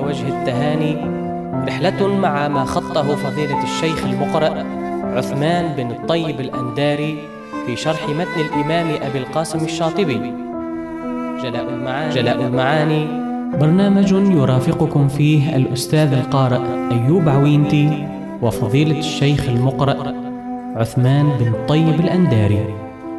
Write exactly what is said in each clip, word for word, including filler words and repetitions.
وجه التهاني رحلة مع ما خطه فضيلة الشيخ المقرأ عثمان بن الطيب الأنداري في شرح متن الإمام أبي القاسم الشاطبي جلاء المعاني, جلاء المعاني برنامج يرافقكم فيه الأستاذ القارئ أيوب عوينتي وفضيلة الشيخ المقرأ عثمان بن الطيب الأنداري.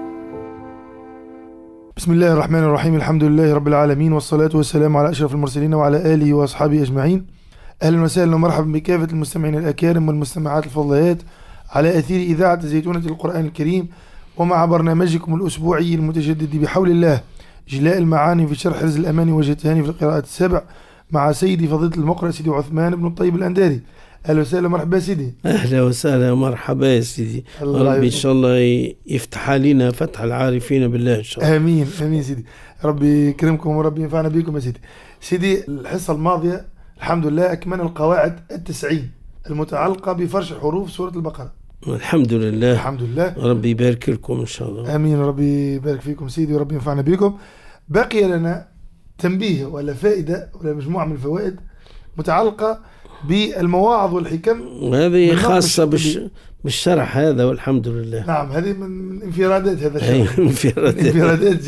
بسم الله الرحمن الرحيم. الحمد لله رب العالمين، والصلاة والسلام على أشرف المرسلين وعلى آله وأصحابه أجمعين. أهلا وسهلا ومرحبا بكافة المستمعين الأكارم والمستمعات الفضليات على أثير إذاعة زيتونة القرآن الكريم، ومع برنامجكم الأسبوعي المتجدد بحول الله جلاء المعاني في شرح رز الأماني وجه التهاني في القراءات السبع مع سيدي فضيلة المقرأ سيدي عثمان بن الطيب الأنداري. أهلا وسهلا ومرحبا سيدي. أهلا وسهلا ومرحبا يا سيدي، ربي إن شاء الله يفتح علينا فتح العارفين بالله إن شاء الله. آمين آمين سيدي، ربي يكرمكم وربي ينفعنا بكم يا سيدي. سيدي الحصة الماضية الحمد لله أكملنا القواعد التسعين المتعلقة بفرش حروف سورة البقرة. الحمد لله الحمد لله، ربي يبارك لكم إن شاء الله. آمين، ربي يبارك فيكم سيدي وربي ينفعنا بكم. بقي لنا تنبيه ولا فائدة ولا مجموعة من الفوائد متعلقة بالمواعظ والحكم، وهذه خاصة بالش... بالشرح هذا والحمد لله. نعم، هذه من انفرادات هذا الشرح. انفرادات انفرادات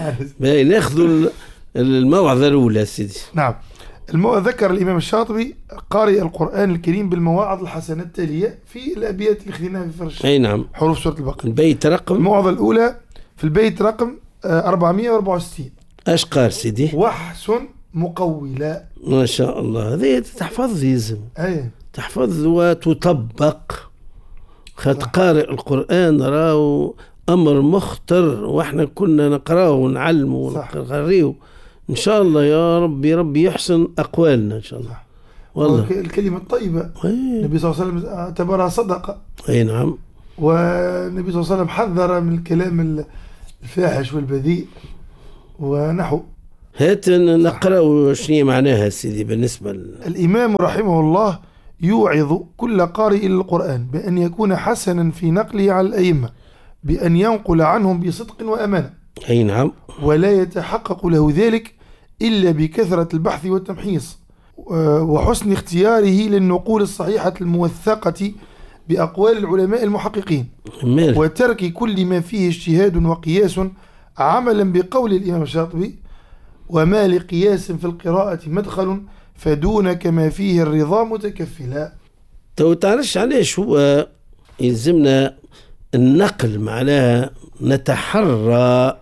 ناخذ الموعظة الأولى سيدي. نعم، المو... ذكر الإمام الشاطبي قارئ القرآن الكريم بالمواعظ الحسنة التالية في الأبيات اللي خذيناها في فرش أي نعم حروف سورة البقرة. البيت رقم الموعظة الأولى في البيت رقم أربعمائة وأربعة وستين. أش قال سيدي؟ وحسن مقولا. ما شاء الله، هذه تحفظ يلزم. أي تحفظ وتطبق. خد قارئ القرآن راهو أمر مخطر، وإحنا كنا نقرأه ونعلمه ونقريه إن شاء الله. يا ربي ربي يحسن أقوالنا إن شاء الله. والله الكلمة الطيبة النبي صلى الله عليه وسلم اعتبرها صدقة. أي نعم. والنبي صلى الله عليه وسلم حذر من الكلام الفاحش والبذيء ونحو. هات نقرأ شنو معناها سيدي بالنسبة ل... الإمام رحمه الله يوعظ كل قارئ للقرآن بأن يكون حسنا في نقله على الأئمة، بأن ينقل عنهم بصدق وأمانة. أي نعم. ولا يتحقق له ذلك إلا بكثرة البحث والتمحيص وحسن اختياره للنقول الصحيحة الموثقة بأقوال العلماء المحققين، مال. وترك كل ما فيه اجتهاد وقياس، عملا بقول الإمام الشاطبي: وما لقياس في القراءة مدخل فدونك ما فيه الرضا متكفلا. تو تعرفش علاش هو يلزمنا النقل، معناها نتحرى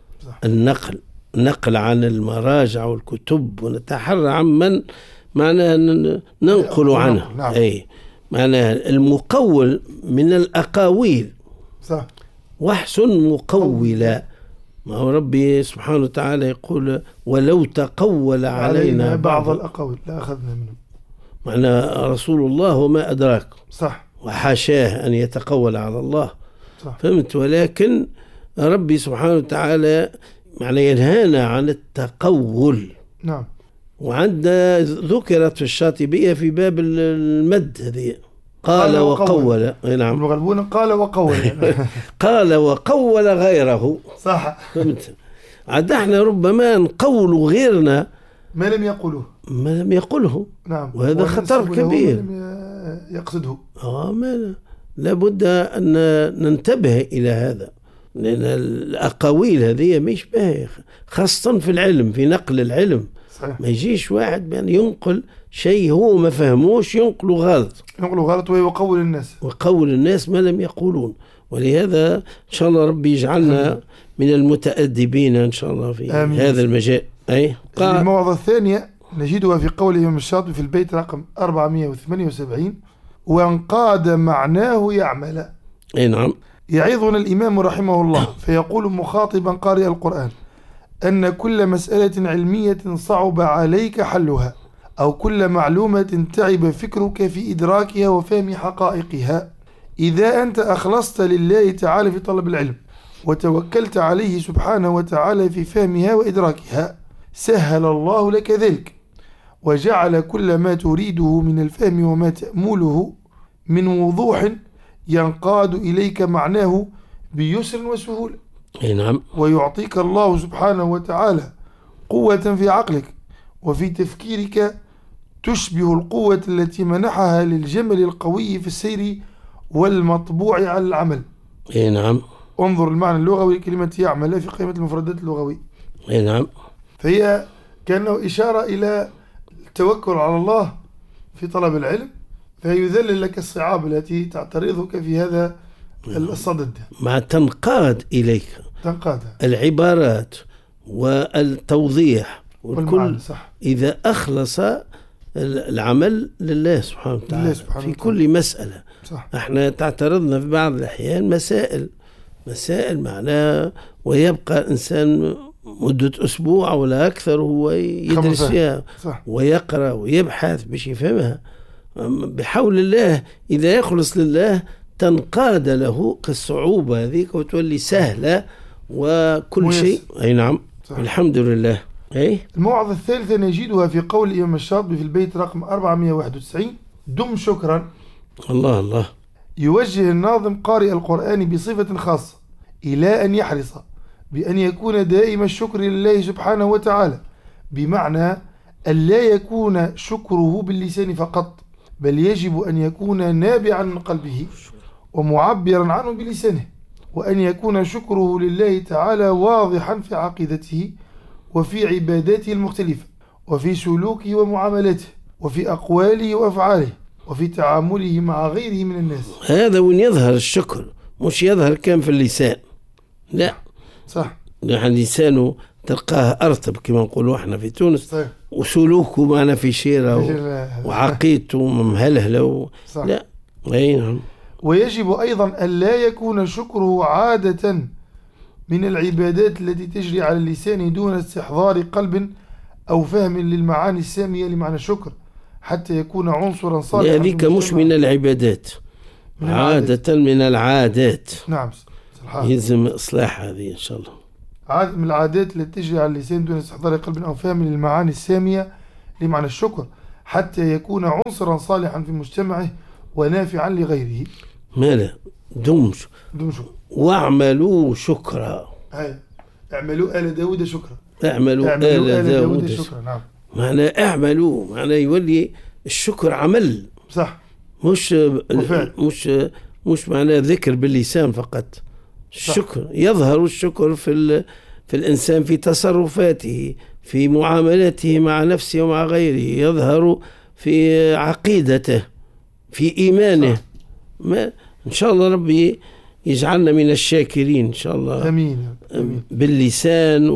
النقل نقل عن المراجع والكتب، ونتحرى عن من معناها ننقل عنه. نعم. أي معناها المقول من الأقاويل. صح. وحسن مقولا. ما هو ربي سبحانه وتعالى يقول: ولو تقول علينا بعض الأقاويل لأخذنا منه. معنى رسول الله وما أدراك. صح. وحاشاه أن يتقول على الله. صح. فهمت؟ ولكن ربي سبحانه وتعالى معنى ينهانا عن التقول. نعم. وعندنا ذكرت في الشاطبية في باب المد هذه قال وقول. نعم. المغربون قال وقول. قال وقول غيره. صح. فهمت؟ عاد احنا ربما نقول غيرنا ما لم يقوله ما لم يقله. نعم. وهذا خطر كبير. ما لم يقصده. اه ما لابد أن ننتبه إلى هذا، لأن الأقاويل هذه مش باهية، خاصة في العلم، في نقل العلم. صحيح. ما يجيش واحد بأن ينقل شيء هو ما فهموش ينقله غلط ينقله غلط ويقول الناس وقول الناس ما لم يقولون. ولهذا إن شاء الله ربي يجعلنا من المتأدبين إن شاء الله في آمين. هذا المجال. أي الموعظة الثانية نجدها في قول الإمام الشاطبي في البيت رقم أربعمائة وثمانية وسبعين: وانقاد معناه يعمل. أي نعم. يعظنا الإمام رحمه الله فيقول مخاطبا قارئ القرآن أن كل مسألة علمية صعب عليك حلها، أو كل معلومة تعب فكرك في إدراكها وفهم حقائقها، إذا أنت أخلصت لله تعالى في طلب العلم وتوكلت عليه سبحانه وتعالى في فهمها وإدراكها، سهل الله لك ذلك، وجعل كل ما تريده من الفهم وما تأمله من وضوح ينقاد إليك معناه بيسر وسهولة. نعم. ويعطيك الله سبحانه وتعالى قوة في عقلك وفي تفكيرك تشبه القوة التي منحها للجمل القوي في السير والمطبوع على العمل. اي نعم. انظر المعنى اللغوي لكلمة يعمل في قائمة المفردات اللغوية. اي نعم. فهي كأنه إشارة إلى التوكل على الله في طلب العلم، فيذلل لك الصعاب التي تعترضك في هذا الصدد. مع تنقاد إليك تنقاد العبارات والتوضيح والكل صح. إذا أخلص العمل لله سبحانه وتعالى في كل مسألة. صح. احنا تعترضنا في بعض الأحيان مسائل مسائل معناها، ويبقى الإنسان مدة أسبوع ولا أكثر هو يدرس فيها صح. ويقرأ ويبحث باش يفهمها. بحول الله إذا يخلص لله تنقاد له كالصعوبة هذيك وتولي سهلة وكل شيء. أي نعم. صح. الحمد لله. أي الموعظة الثالثة نجدها في قول الإمام الشاطبي في البيت رقم أربعمائة وواحد وتسعين: دم شكرا. الله الله. يوجه الناظم قارئ القرآن بصفة خاصة إلى أن يحرص بأن يكون دائم الشكر لله سبحانه وتعالى، بمعنى أن لا يكون شكره باللسان فقط، بل يجب أن يكون نابعا من قلبه ومعبرا عنه بلسانه، وأن يكون شكره لله تعالى واضحا في عقيدته وفي عباداته المختلفة وفي سلوكه ومعاملاته وفي أقواله وأفعاله وفي تعامله مع غيره من الناس. هذا وين يظهر الشكر، مش يظهر كان في اللسان. لا صح. نحن لسانه تلقاه أرطب كما نقولوا احنا في تونس. صح. وسلوكه معنا في شيرة و... وعقيدته ممهلهلة و... لا. أي نعم. ويجب أيضا أن لا يكون شكره عادة من العبادات التي تجري على اللسان دون استحضار قلب أو فهم للمعاني السامية لمعنى الشكر، حتى يكون عنصرا صالحا. هذيك مش من العبادات، من عادة العادات. من العادات. نعم. يلزم إصلاح هذه إن شاء الله. عادة من العادات التي تجري على اللسان دون استحضار قلب أو فهم للمعاني السامية لمعنى الشكر، حتى يكون عنصرا صالحا في مجتمعه ونافعا لغيره. ماذا؟ دمش دمش واعملوا شكرا. هاي اعملوا آل داود شكرا. اعملوا, اعملوا آل داود شكرا. شكرا. نعم. معنى اعملوا معنى يولي الشكر عمل. صح. مش وفعل. مش مش معنى ذكر باللسان فقط. الشكر صح. يظهر الشكر في في الإنسان في تصرفاته، في معاملاته مع نفسه ومع غيره، يظهر في عقيدته، في إيمانه. ما إن شاء الله ربي يجعلنا من الشاكرين إن شاء الله. أمين. أمين. باللسان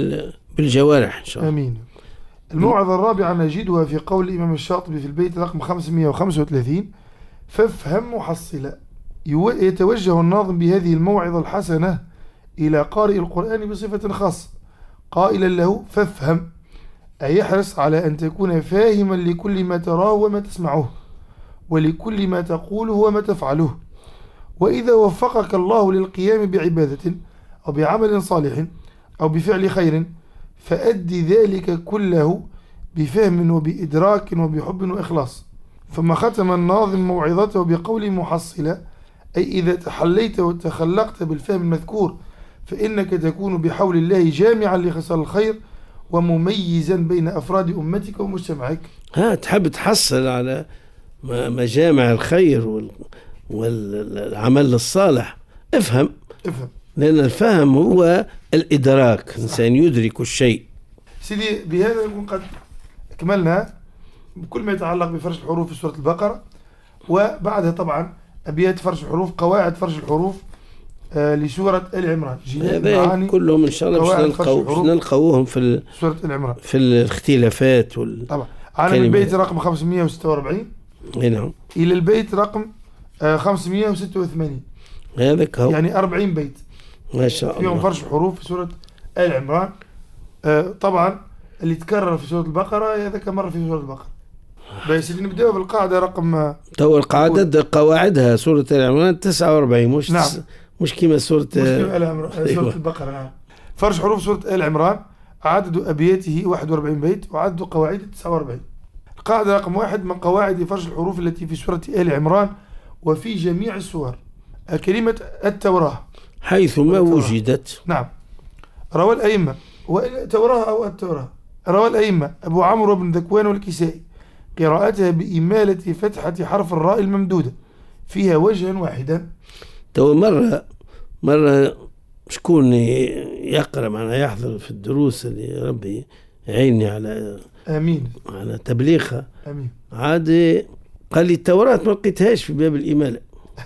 وبالجوارح إن شاء الله. أمين. الموعظة الرابعة نجدها في قول الإمام الشاطبي في البيت رقم خمسمائة وخمسة وثلاثين: فافهم محصلا. يتوجه الناظم بهذه الموعظة الحسنة إلى قارئ القرآن بصفة خاصة قائلا له: فافهم، أي يحرص على أن تكون فاهما لكل ما تراه وما تسمعه، ولكل ما تقوله وما تفعله. وإذا وفقك الله للقيام بعبادة أو بعمل صالح أو بفعل خير، فأدي ذلك كله بفهم وبإدراك وبحب وإخلاص. ثم ختم الناظم موعظته بقول محصلة: أي إذا تحليت وتخلقت بالفهم المذكور فإنك تكون بحول الله جامعا لخصال الخير ومميزا بين أفراد أمتك ومجتمعك. ها تحب تحصل على مجامع الخير والعمل الصالح، افهم. افهم. لأن الفهم هو الإدراك، إنسان يدرك الشيء. سيدي بهذا نكون قد أكملنا بكل ما يتعلق بفرش الحروف في سورة البقرة، وبعدها طبعا أبيات فرش الحروف، قواعد فرش الحروف آه لسورة آل عمران. هذا كلهم إن شاء الله باش نلقاو نلقاوهم في سورة آل عمران في الاختلافات وال طبعا. على البيت رقم خمسمائة وستة وأربعين نعم إلى البيت رقم آه خمسمائة وستة وثمانين، هذاك هو يعني أربعين بيت ما شاء الله فيهم فرش الحروف في سورة آل عمران. آه طبعا اللي تكرر في سورة البقرة هذاك مرة في سورة البقرة. بس نبدأ بالقاعدة رقم تو القاعدة قواعدها سورة آل عمران تسعة وأربعين، مش نعم. تس... مش كيما سورة مش كيما آل عمران سورة أيوة. البقرة. نعم. فرش حروف سورة آل عمران عدد أبياته واحد وأربعين بيت وعدد قواعده تسعة وأربعين. القاعدة رقم واحد من قواعد فرش الحروف التي في سورة آل عمران وفي جميع السور كلمة التوراة حيث ما وجدت. نعم. روى الأئمة والتوراة أو التوراة روى الأئمة أبو عمرو بن ذكوان والكسائي قراءتها بإمالة فتحة حرف الراء الممدودة فيها وجها واحدا. تو مرة مرة شكون يقرأ معنا يحضر في الدروس اللي ربي يعيني على آمين على تبليغها. آمين. عاد قال لي التوراة ما لقيتهاش في باب الإمالة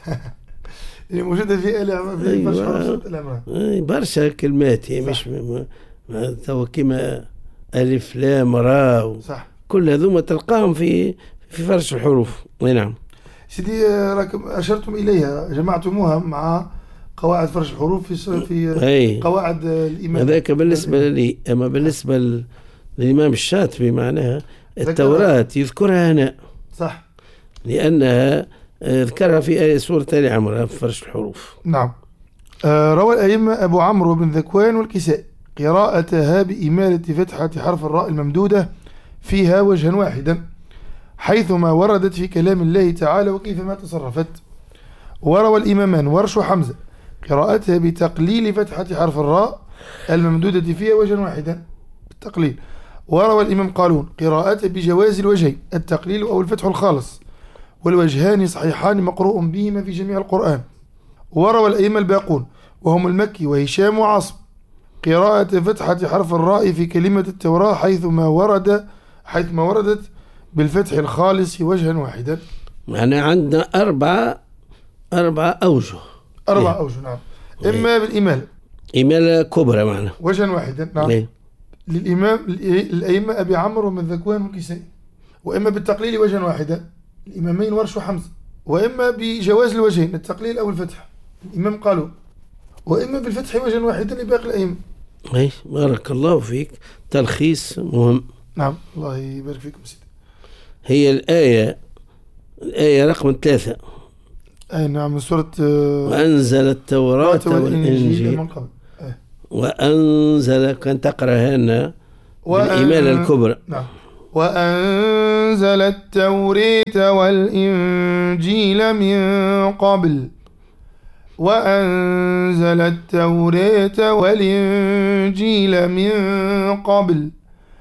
اللي موجودة في آل في أيوة. فرش الأمر. أي برشا كلمات هي مش تو كيما ألف لام راء صح. كل هذوما تلقاهم في في فرش الحروف. أي نعم سيدي راكم أشرتم إليها جمعتموها مع قواعد فرش الحروف في في أي. قواعد الإمامة. هذاك بالنسبة لي. أما بالنسبة للإمام الشاطبي معناها التوراة يذكرها هنا صح لأنها ذكرها في آية سورة آل عمران في فرش الحروف. نعم. آه روى الأئمة أبو عمرو بن ذكوان والكسائي قراءتها بإمالة فتحة حرف الراء الممدودة فيها وجها واحدا حيثما وردت في كلام الله تعالى وكيفما تصرفت. وروى الإمامان ورش وحمزة قراءتها بتقليل فتحة حرف الراء الممدودة فيها وجها واحدا بالتقليل. وروى الإمام قالون قراءتها بجواز الوجهين التقليل أو الفتح الخالص والوجهان صحيحان مقروء بهما في جميع القرآن. وروى الأئمة الباقون وهم المكي وهشام وعاصم قراءة فتحة حرف الراء في كلمة التوراة حيثما ورد حيثما وردت بالفتح الخالص وجها واحدا. يعني عندنا أربعة أربعة أوجه أربعة أوجه. نعم. إما بالإمالة إمالة كبرى معنا وجها واحدا. نعم. ليه؟ للإمام الأئمة أبي عمرو ومن ذكوان والكسائي. وإما بالتقليل وجها واحدا الإمامين ورش وحمزة. وإما بجواز الوجهين التقليل أو الفتح الإمام قالوا. وإما بالفتح وجها واحدا لباقي الأئمة. أي بارك الله فيك تلخيص مهم. نعم الله يبارك فيكم سيدي. هي الآية الآية رقم ثلاثة. أي نعم من سورة وأنزل التوراة والإنجيل من قبل. أيه. وأنزل كان تقرأ هنا بالإمالة الكبرى. نعم. وأنزل التوراة والإنجيل من قبل وأنزل التوراة والإنجيل من قبل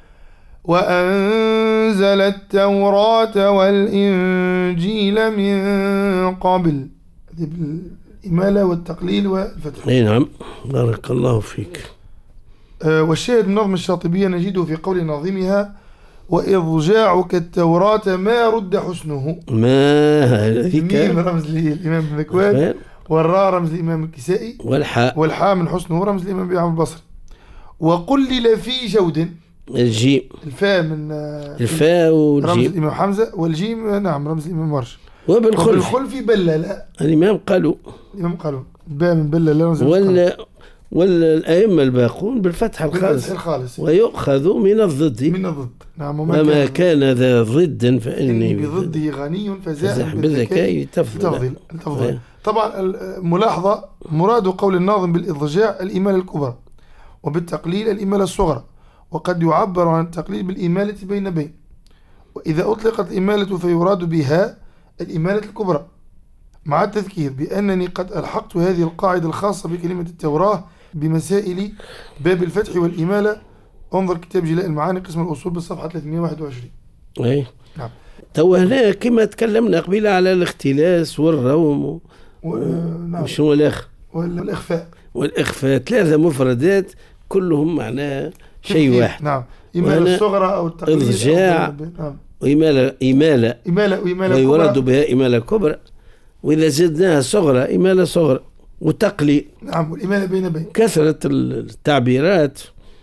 وأنزل التوراة والإنجيل من قبل. الإمالة والتقليل والفتح. أي نعم بارك الله فيك. آه والشاهد من نظم الشاطبية نجده في قول ناظمها وإضجاعك التوراة ما رد حسنه. ما هذيك الميم رمز للإمام ابن ذكوان والراء رمز للإمام الكسائي والحاء والحاء من حسنه رمز للإمام أبي عمرو البصري. وقلل في جود الجيم الفاء من الفاء والجيم رمز الإمام حمزة والجيم نعم رمز الإمام ورش. وبالخلف وبالخلف بلة لا الإمام قالوا الإمام قالوا باء من بلة لا رمز ولا والأئمة الباقون بالفتح الخالص الخالص ويؤخذ من الضد من الضد. نعم. وما كان ذا ضد فإني بضده غني فزاح بالذكاء تفضل. تفضل. طبعا الملاحظة مراد قول الناظم بالإضجاع الإمالة الكبرى وبالتقليل الإمالة الصغرى وقد يعبر عن التقليل بالإمالة بين بين. وإذا أطلقت الإمالة فيراد بها الإمالة الكبرى مع التذكير بأنني قد ألحقت هذه القاعدة الخاصة بكلمة التوراة بمسائل باب الفتح والإمالة. انظر كتاب جلاء المعاني قسم الأصول بالصفحة ثلاثمئة وواحد وعشرين. أي نعم. تو هنا كما تكلمنا قبيلة على الاختلاس والروم و... نعم. وشنو الأخ والإخفاء والإخفاء ثلاثة مفردات كلهم معناه شيء واحد. نعم. إمالة الصغرى أو التقليد إضجاع نعم. وإمالة إمالة إمالة وإمالة ويراد بها إمالة كبرى وإذا زدناها صغرى إمالة صغرى وتقليل. نعم. والإمالة بين بين كثرة التعبيرات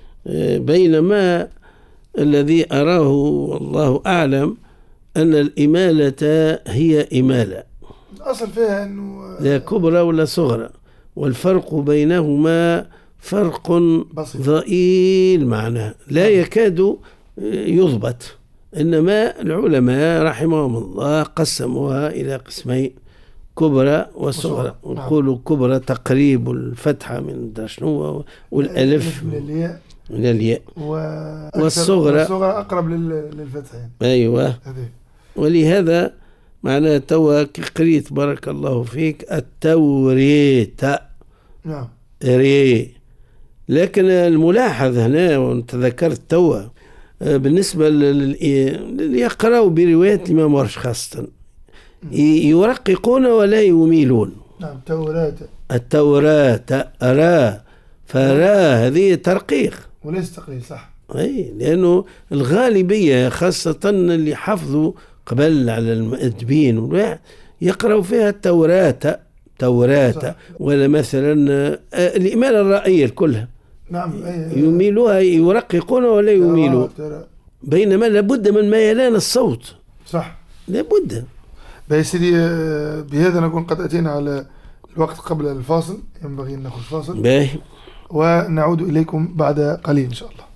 بينما الذي أراه والله أعلم أن الإمالة هي إمالة الأصل فيها أنه لا كبرى ولا صغرى والفرق بينهما فرق بسيط ضئيل معناه لا يكاد يضبط. إنما العلماء رحمهم الله قسموها إلى قسمين كبرى وصغرى. ونقولوا كبرى تقريب الفتحة من دشنو والألف من الياء من الياء والصغرى أقرب للفتح يعني. أيوة. ولهذا معناه توا قريت بارك الله فيك التوريت. نعم. ري. لكن الملاحظ هنا وانت ذكرت توا بالنسبة اللي يقرأوا برواية الإمام ورش خاصة يرققون ولا يميلون. نعم. التوراة التوراة أرى فراه هذه ترقيق وليس تقليل. صح. أي لأنه الغالبية خاصة اللي حفظوا قبل على المؤدبين يقرأوا فيها التوراة توراة ولا مثلا الإمالة الرأية كلها. نعم. يميلوها يرققون ولا يميلوا، بينما لابد من ميلان الصوت. صح. لابد. سيدي بهذا نكون قد أتينا على الوقت قبل الفاصل، ينبغي أن نأخذ فاصل باهي. ونعود إليكم بعد قليل إن شاء الله.